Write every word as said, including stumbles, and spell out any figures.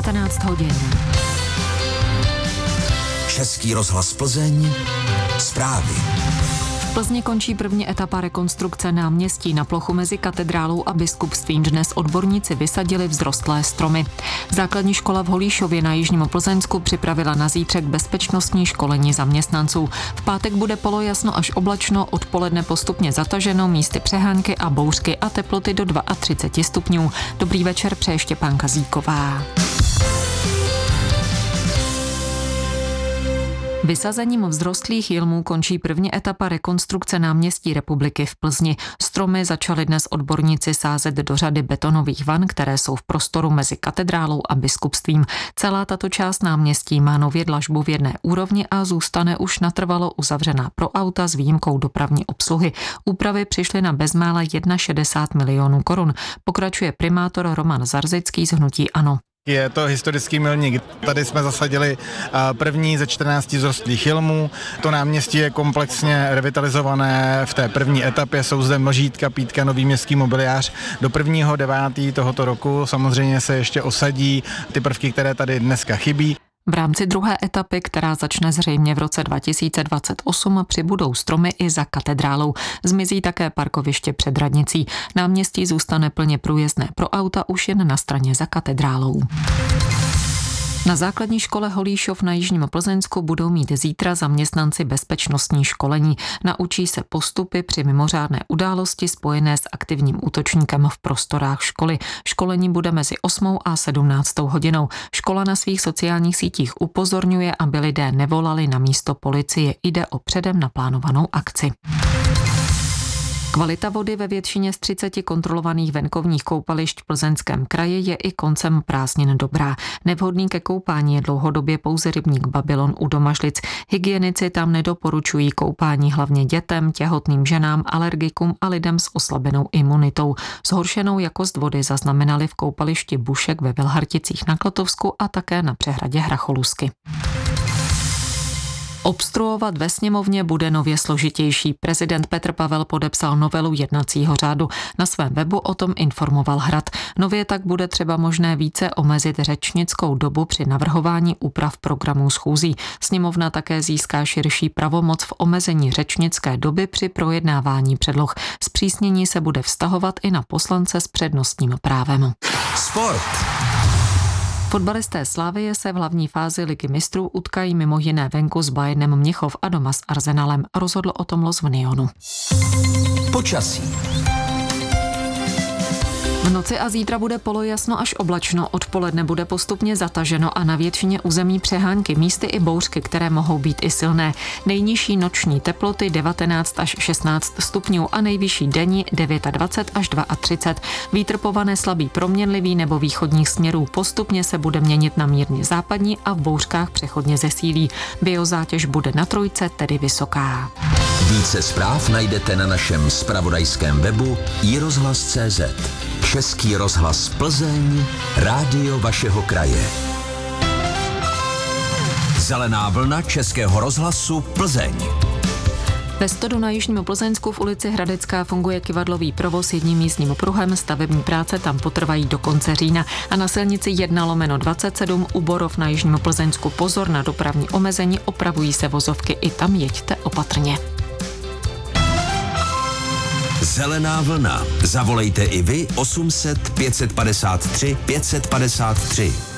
devatenáct hodin. Český rozhlas Plzeň, zprávy. V Plzni končí první etapa rekonstrukce náměstí. Na plochu mezi katedrálou a biskupstvím dnes odborníci vysadili vzrostlé stromy. Základní škola v Holíšově na Jižním Plzeňsku připravila na zítřek bezpečnostní školení zaměstnanců. V pátek bude polojasno až oblačno, odpoledne postupně zataženo, místy přehánky a bouřky a teploty do třicet dva stupňů. Dobrý večer, přeje Štěpánka Zíková. Vysazením vzrostlých jilmů končí první etapa rekonstrukce náměstí Republiky v Plzni. Stromy začali dnes odborníci sázet do řady betonových van, které jsou v prostoru mezi katedrálou a biskupstvím. Celá tato část náměstí má nově dlažbu v jedné úrovni a zůstane už natrvalo uzavřená pro auta s výjimkou dopravní obsluhy. Úpravy přišly na bezmála šedesát jedna milionů korun. Pokračuje primátor Roman Zarzický z hnutí ANO. Je to historický milník. Tady jsme zasadili první ze čtrnácti vzrostlých jilmů. To náměstí je komplexně revitalizované. V té první etapě jsou zde Mlžítka, Pítka, nový městský mobiliář. Do prvního devátého tohoto roku samozřejmě se ještě osadí ty prvky, které tady dneska chybí. V rámci druhé etapy, která začne zřejmě v roce dva tisíce dvacet osm, přibudou stromy i za katedrálou. Zmizí také parkoviště před radnicí. Náměstí zůstane plně průjezdné pro auta už jen na straně za katedrálou. Na základní škole Holíšov na Jižním Plzeňsku budou mít zítra zaměstnanci bezpečnostní školení. Naučí se postupy při mimořádné události spojené s aktivním útočníkem v prostorách školy. Školení bude mezi osmou a sedmnáctou hodinou. Škola na svých sociálních sítích upozorňuje, aby lidé nevolali na místo policie. Jde o předem naplánovanou akci. Kvalita vody ve většině z třiceti kontrolovaných venkovních koupališť v Plzeňském kraji je i koncem prázdnin dobrá. Nevhodný ke koupání je dlouhodobě pouze rybník Babylon u Domažlic. Hygienici tam nedoporučují koupání hlavně dětem, těhotným ženám, alergikům a lidem s oslabenou imunitou. Zhoršenou jakost vody zaznamenali v koupališti Bušek ve Vilharticích na Klotovsku a také na přehradě Hracholusky. Obstruovat ve sněmovně bude nově složitější. Prezident Petr Pavel podepsal novelu jednacího řádu. Na svém webu o tom informoval Hrad. Nově tak bude třeba možné více omezit řečnickou dobu při navrhování úprav programů schůzí. Sněmovna také získá širší pravomoc v omezení řečnické doby při projednávání předloh. Zpřísnění se bude vztahovat i na poslance s přednostním právem. Sport. Fotbalisté Slavie se v hlavní fázi Ligy mistrů utkají mimo jiné venku s Bayernem Mnichov a doma s Arsenalem. Rozhodl o tom los v Nyonu. Počasí. V noci a zítra bude polojasno až oblačno, odpoledne bude postupně zataženo a na většině území přehánky, místy i bouřky, které mohou být i silné. Nejnižší noční teploty devatenáct až šestnáct stupňů a nejvyšší denní dvacet devět až třicet dva. Vítr povane slabý proměnlivý nebo východních směrů postupně se bude měnit na mírně západní a v bouřkách přechodně zesílí. Biozátěž bude na trojce, tedy vysoká. Více zpráv najdete na našem zpravodajském webu i rozhlas tečka cé zet. Český rozhlas Plzeň, rádio vašeho kraje. Zelená vlna Českého rozhlasu Plzeň. Ve Stodu na Jižním Plzeňsku v ulici Hradecká funguje kyvadlový provoz jedním jízdním pruhem, stavební práce tam potrvají do konce října a na silnici jedna lomeno dvacet sedm u Borov na Jižním Plzeňsku pozor na dopravní omezení, opravují se vozovky, i tam jeďte opatrně. Zelená vlna. Zavolejte i vy osm set pět set padesát tři pět set padesát tři.